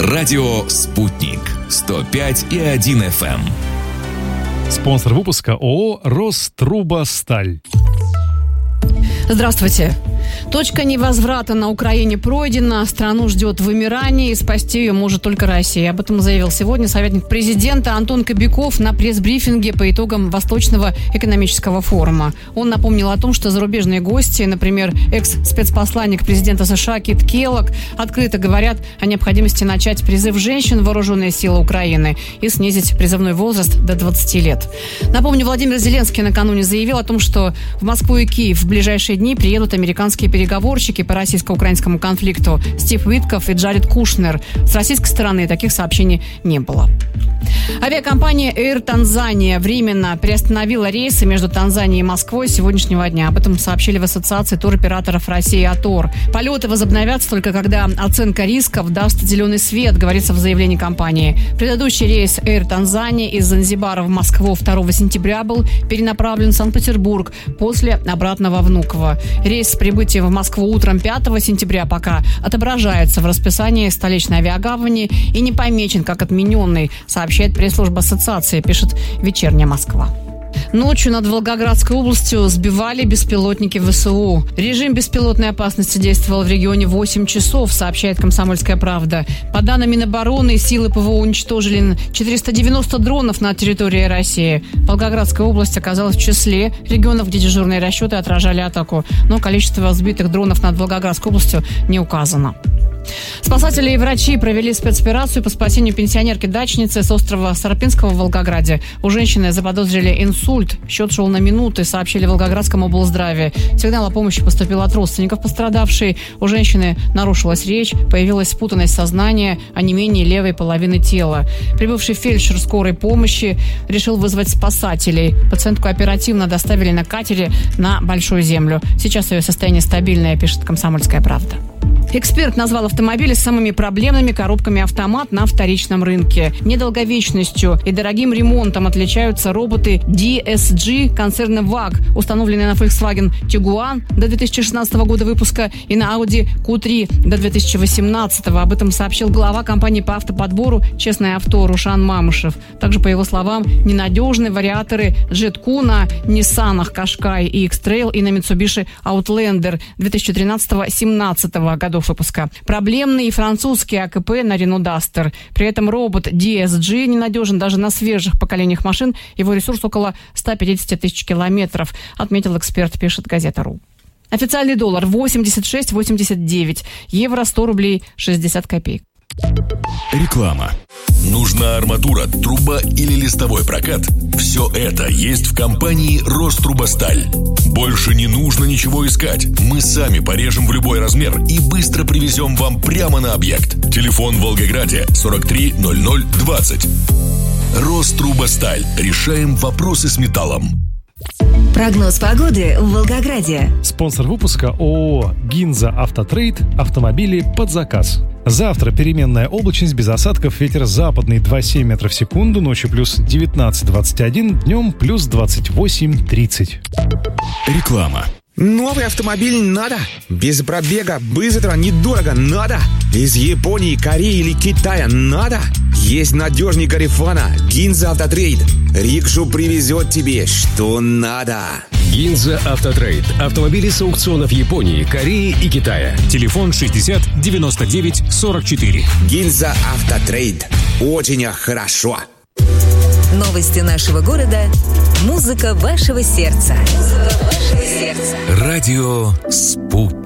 Радио «Спутник». 105,1 FM. Спонсор выпуска ООО «Рострубосталь». Здравствуйте. Точка невозврата на Украине пройдена. Страну ждет вымирание, и спасти ее может только Россия. Об этом заявил сегодня советник президента Антон Кобяков на пресс-брифинге по итогам Восточного экономического форума. Он напомнил о том, что зарубежные гости, например, экс-спецпосланник президента США Кит Келлог, открыто говорят о необходимости начать призыв женщин в вооруженные силы Украины и снизить призывной возраст до 20 лет. Напомню, Владимир Зеленский накануне заявил о том, что в Москву и Киев в ближайшие дни приедут американские переговорщики по российско-украинскому конфликту Стив Уитков и Джаред Кушнер. С российской стороны таких сообщений не было. Авиакомпания Air Tanzania временно приостановила рейсы между Танзанией и Москвой с сегодняшнего дня. Об этом сообщили в Ассоциации туроператоров России «АТОР». Полеты возобновятся только когда оценка рисков даст зеленый свет, говорится в заявлении компании. Предыдущий рейс Air Tanzania из Занзибара в Москву 2 сентября был перенаправлен в Санкт-Петербург, после обратно во Внуково. Рейс с прибытием в Москву утром 5 сентября пока отображается в расписании столичной авиагавани и не помечен как отмененный, сообщает пресс-служба ассоциации, пишет «Вечерняя Москва». Ночью над Волгоградской областью сбивали беспилотники ВСУ. Режим беспилотной опасности действовал в регионе 8 часов, сообщает «Комсомольская правда». По данным Минобороны, силы ПВО уничтожили 490 дронов на территории России. Волгоградская область оказалась в числе регионов, где дежурные расчеты отражали атаку, но количество сбитых дронов над Волгоградской областью не указано. Спасатели и врачи провели спецоперацию по спасению пенсионерки-дачницы с острова Сарапинского в Волгограде. У женщины заподозрили инсульт. Счет шел на минуты, сообщили в Волгоградском облздраве. Сигнал о помощи поступил от родственников пострадавшей. У женщины нарушилась речь, появилась спутанность сознания, онемение левой половины тела. Прибывший фельдшер скорой помощи решил вызвать спасателей. Пациентку оперативно доставили на катере на Большую Землю. Сейчас ее состояние стабильное, пишет «Комсомольская правда». Эксперт назвал автомобили самыми проблемными коробками автомат на вторичном рынке. Недолговечностью и дорогим ремонтом отличаются роботы DSG концерна VAG, установленные на Volkswagen Tiguan до 2016 года выпуска и на Audi Q3 до 2018. Об этом сообщил глава компании по автоподбору «Честное авто» Рушан Мамышев. Также, по его словам, ненадежны вариаторы Jet-Q на Nissan Qashqai и X-Trail и на Mitsubishi Outlander 2013-17 годов выпуска. Проблемный и французский АКП на Renault Duster. При этом робот DSG ненадежен даже на свежих поколениях машин. Его ресурс около 150 тысяч километров, отметил эксперт, пишет Газета.ру. Официальный доллар 86,89, евро 100 рублей 60 копеек. Реклама. Нужна арматура, труба или листовой прокат? Все это есть в компании «Рострубосталь». Больше не нужно ничего искать. Мы сами порежем в любой размер и быстро привезем вам прямо на объект. Телефон в Волгограде 43 00 20. «Рострубосталь». Решаем вопросы с металлом. Прогноз погоды в Волгограде. Спонсор выпуска ООО «Гинза Автотрейд». Автомобили под заказ. Завтра переменная облачность без осадков, ветер западный 2,7 метров в секунду, ночью плюс 19-21, днем плюс 28-30. Реклама. Новый автомобиль надо? Без пробега, быстро, недорого надо? Из Японии, Кореи или Китая надо? Есть надежный Гарифана, Гинза Автотрейд. Рикшу привезет тебе, что надо. Гинза Автотрейд. Автомобили с аукционов Японии, Кореи и Китая. Телефон 60 99 44. Гинза Автотрейд. Очень хорошо. Новости нашего города. Музыка вашего сердца. Радио «Спутник».